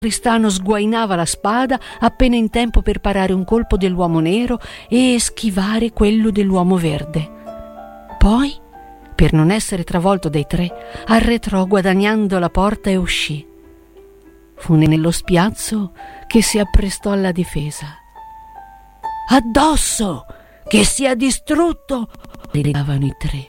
Tristano sguainava la spada appena in tempo per parare un colpo dell'uomo nero e schivare quello dell'uomo verde. Poi, per non essere travolto dai tre, arretrò guadagnando la porta e uscì. Fu nello spiazzo che si apprestò alla difesa. «Addosso! Che sia distrutto!» gridavano i tre.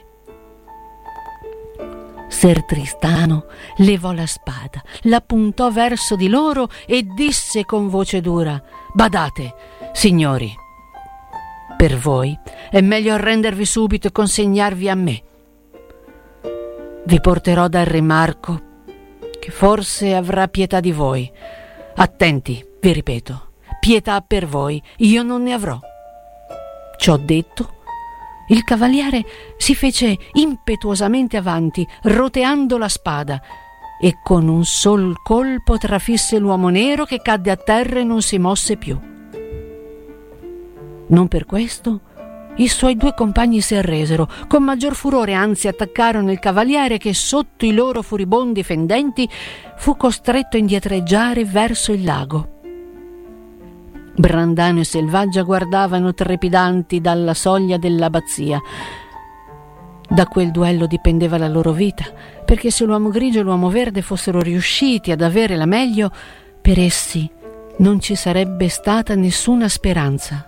Ser Tristano levò la spada, la puntò verso di loro e disse con voce dura: «Badate, signori, per voi è meglio arrendervi subito e consegnarvi a me. Vi porterò dal re Marco, che forse avrà pietà di voi. Attenti, vi ripeto, pietà per voi io non ne avrò». Ciò detto, il cavaliere si fece impetuosamente avanti, roteando la spada, e con un sol colpo trafisse l'uomo nero, che cadde a terra e non si mosse più. Non per questo i suoi due compagni si arresero, con maggior furore, anzi attaccarono il cavaliere, che sotto i loro furibondi fendenti fu costretto a indietreggiare verso il lago. Brandano e Selvaggia guardavano trepidanti dalla soglia dell'abbazia. Da quel duello dipendeva la loro vita, perché se l'uomo grigio e l'uomo verde fossero riusciti ad avere la meglio, per essi non ci sarebbe stata nessuna speranza.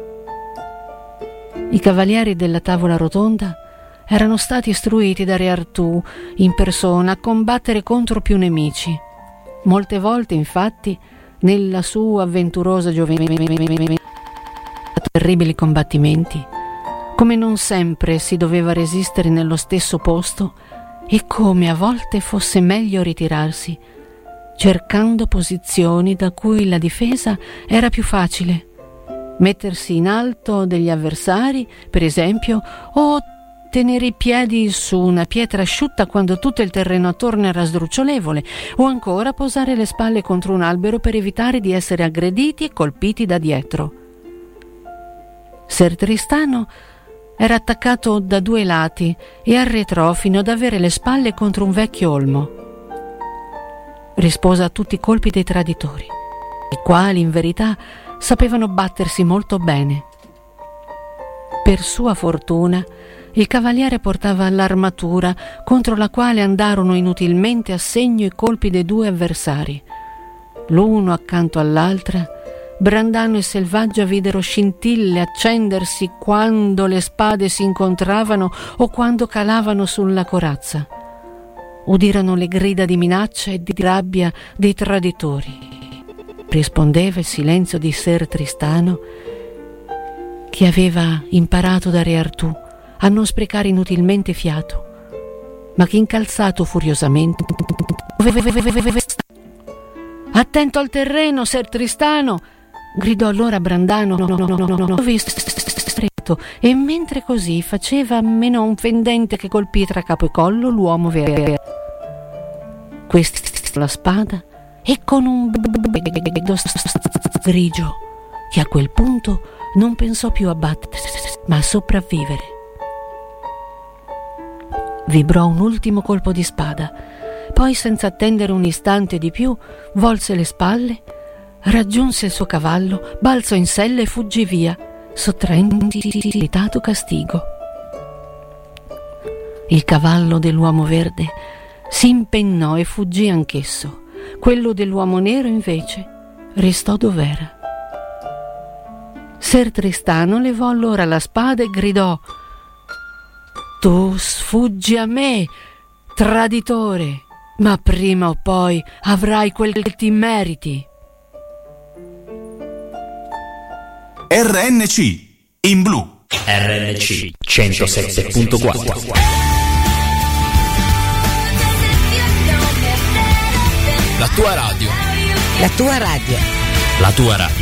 I cavalieri della tavola rotonda erano stati istruiti da Re Artù in persona a combattere contro più nemici. Molte volte, infatti, nella sua avventurosa gioventù, terribili combattimenti, come non sempre si doveva resistere nello stesso posto e come a volte fosse meglio ritirarsi, cercando posizioni da cui la difesa era più facile. Mettersi in alto degli avversari, per esempio, o tenere i piedi su una pietra asciutta quando tutto il terreno attorno era sdrucciolevole, o ancora posare le spalle contro un albero per evitare di essere aggrediti e colpiti da dietro. Ser Tristano era attaccato da due lati e arretrò fino ad avere le spalle contro un vecchio olmo. Rispose a tutti i colpi dei traditori, i quali in verità sapevano battersi molto bene. Per sua fortuna, il cavaliere portava l'armatura contro la quale andarono inutilmente a segno i colpi dei due avversari. L'uno accanto all'altra, Brandano e Selvaggia videro scintille accendersi quando le spade si incontravano o quando calavano sulla corazza. Udirono le grida di minaccia e di rabbia dei traditori. Rispondeva il silenzio di Ser Tristano, che aveva imparato da Re Artù a non sprecare inutilmente fiato, ma che incalzato furiosamente: «Attento al terreno, Ser Tristano!» gridò allora Brandano, e mentre così faceva menò un fendente che colpì tra capo e collo l'uomo verde. Questi la spada e con un grigio, che a quel punto non pensò più a battersi, ma a sopravvivere. Vibrò un ultimo colpo di spada, poi, senza attendere un istante di più, volse le spalle, raggiunse il suo cavallo, balzò in sella e fuggì via, sottraendo irritato castigo. Il cavallo dell'uomo verde si impennò e fuggì anch'esso. Quello dell'uomo nero, invece, restò dov'era. Ser Tristano levò allora la spada e gridò: «Tu sfuggi a me, traditore, ma prima o poi avrai quel che ti meriti». RNC in blu. RNC 107.4. La tua radio. La tua radio. La tua radio.